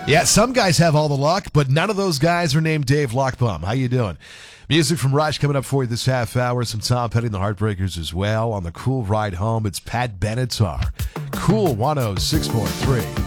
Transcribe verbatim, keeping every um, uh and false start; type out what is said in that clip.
Yeah, some guys have all the luck, but none of those guys are named Dave Lockbaum. How you doing? Music from Rush coming up for you this half hour. Some Tom Petty and the Heartbreakers as well. On the Cool Ride Home, it's Pat Benatar. Cool one oh six point three.